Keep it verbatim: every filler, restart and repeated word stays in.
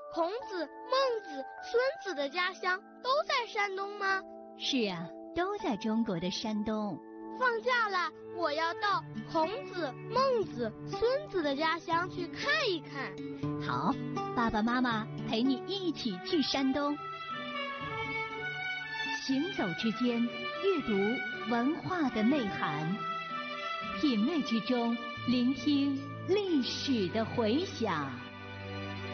孔子、孟子、孙子的家乡都在山东吗？ 是啊，都在中国的山东。 放假了，我要到孔子、孟子、孙子的家乡去看一看。 好，爸爸妈妈陪你一起去山东。行走之间，阅读文化的内涵，品味之中，聆听历史的回响。